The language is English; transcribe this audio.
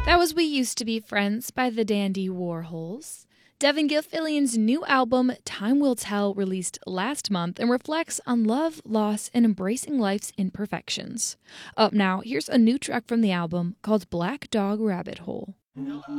That was We Used to Be Friends by the Dandy Warhols. Devin Gilfillian's new album, Time Will Tell, released last month and reflects on love, loss, and embracing life's imperfections. Up now, here's a new track from the album called Black Dog Rabbit Hole.